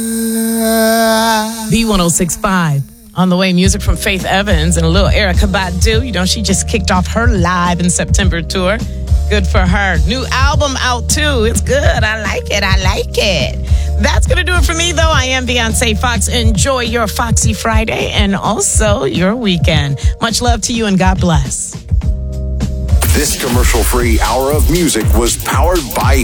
B1065. On the way, music from Faith Evans and a little Erykah Badu. You know, she just kicked off her Live in September tour. Good for her. New album out, too. It's good. I like it. That's going to do it for me, though. I am Beyonce Fox. Enjoy your Foxy Friday and also your weekend. Much love to you and God bless. This commercial-free hour of music was powered by